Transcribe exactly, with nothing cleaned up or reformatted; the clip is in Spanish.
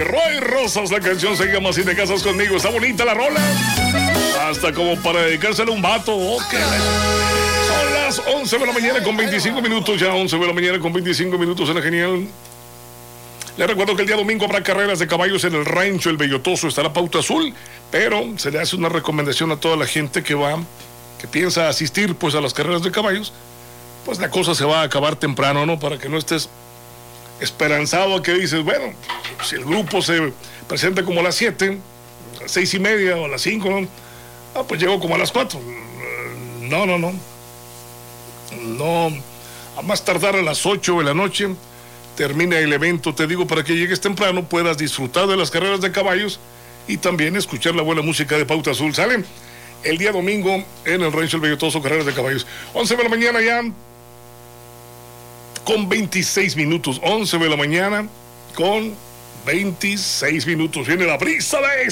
Roy Rosas, la canción se llama Si te casas conmigo. Está bonita la rola. Hasta como para dedicársela a un vato. Okay. Son las once de la mañana con veinticinco minutos. Ya once de la mañana con veinticinco minutos en la genial. Les recuerdo que el día domingo habrá carreras de caballos en el rancho El Bellotoso. Estará Pauta Azul, pero se le hace una recomendación a toda la gente que va, que piensa asistir pues a las carreras de caballos. Pues la cosa se va a acabar temprano, ¿no? Para que no estés esperanzado a que dices, bueno, si el grupo se presenta como a las siete, a las seis y media o a las cinco, ¿no? Ah, pues llego como a las cuatro. No, no, no. No, a más tardar a las ocho de la noche termina el evento, te digo, para que llegues temprano, puedas disfrutar de las carreras de caballos y también escuchar la buena música de Pauta Azul. Sale el día domingo en el Rancho El Bellotoso, carreras de caballos. once de la mañana ya con veintiséis minutos. once de la mañana con veintiséis minutos. Viene la brisa de